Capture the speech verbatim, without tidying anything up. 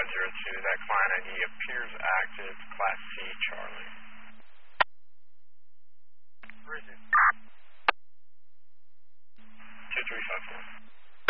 five zero two. That client I D appears active, Class C, Charlie.